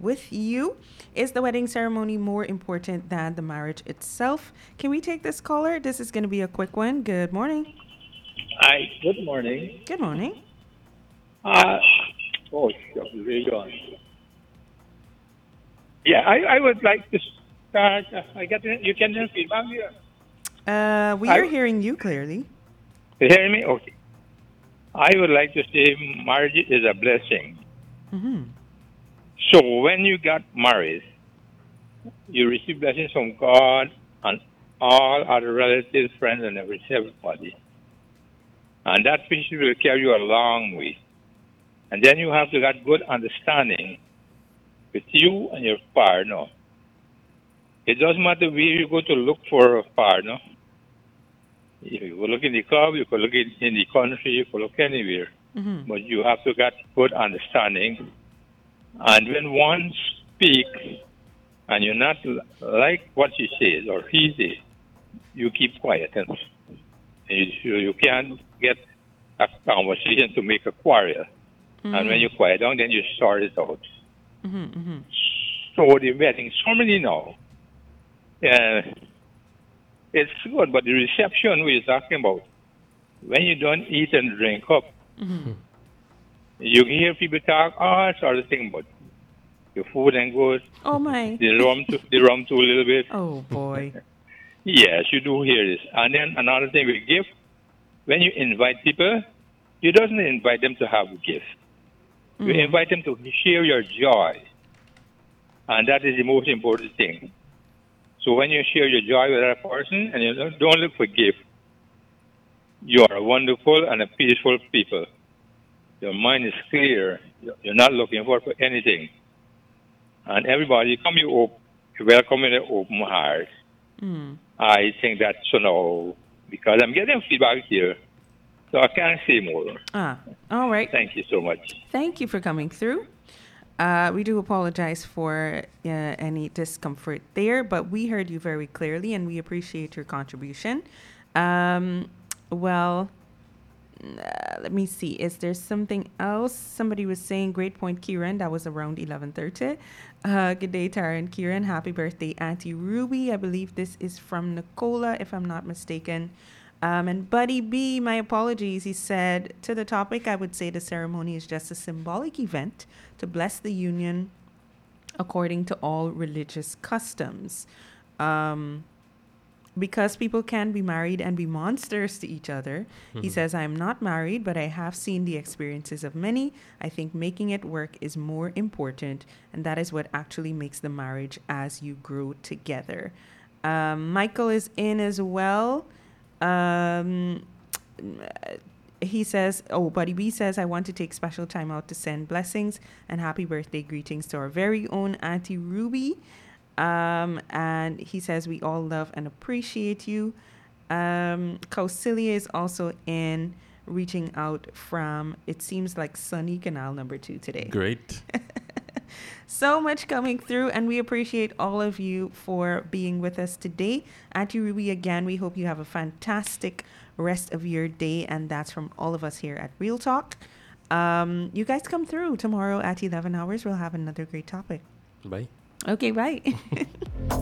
with you. Is the wedding ceremony more important than the marriage itself? Can we take this caller? This is going to be a quick one. Good morning. Hi, good morning. Good morning. Uh, oh, shucks, really gone. Yeah, I would like to start. I got you can hear feedback here. We I, are hearing you clearly. you hear me? Okay. I would like to say marriage is a blessing. Mm-hmm. So when you got married, you receive blessings from God and all other relatives, friends, and everybody. And that which will carry you a long way. And then you have to get good understanding with you and your partner. It doesn't matter where you go to look for a partner. You could look in the club, you could look in the country, you could look anywhere. Mm-hmm. But you have to get good understanding. And when one speaks and you're not like what she says or he says, you keep quiet. And you can't get a conversation to make a quarrel. And when you quiet down, then you sort it out. Mm-hmm. Mm-hmm. So the wedding ceremony now, uh, it's good, but the reception we're talking about, when you don't eat and drink up, Mm-hmm. you hear people talk all sort of thing, but your food ain't good, Oh my. the rum too a little bit. Oh boy. Yes, you do hear this. And then another thing with gift, when you invite people, you doesn't invite them to have a gift. You Mm. invite them to share your joy. And that is the most important thing. So when you share your joy with that person and you don't look for gift, you are a wonderful and a peaceful people. Your mind is clear. You're not looking for anything. And everybody come you welcome with an open heart. Mm. I think that's so now because I'm getting feedback here, so I can't say more. Ah. All right. Thank you so much. Thank you for coming through. We do apologize for any discomfort there, but we heard you very clearly and we appreciate your contribution. Um, well, let me see. Is there something else? Somebody was saying, great point, Kieran. That was around 11:30. Good day, Tara and Kieran. Happy birthday, Auntie Ruby. I believe this is from Nicola, if I'm not mistaken. And Buddy B, my apologies. He said, to the topic, I would say the ceremony is just a symbolic event to bless the union according to all religious customs. Um, because people can be married and be monsters to each other. He says, I am not married, but I have seen the experiences of many. I think making it work is more important, and that is what actually makes the marriage as you grow together. Michael is in as well. Um, he says, Buddy B says, I want to take special time out to send blessings and happy birthday greetings to our very own Auntie Ruby. And he says, we all love and appreciate you. Kausilia is also in, reaching out from, it seems like Sunny Canal number 2 today. Great. So much coming through, and we appreciate all of you for being with us today. Auntie Ruby, again, we hope you have a fantastic rest of your day, and that's from all of us here at Real Talk. You guys come through tomorrow at 11 hours. We'll have another great topic. Bye. Okay, bye.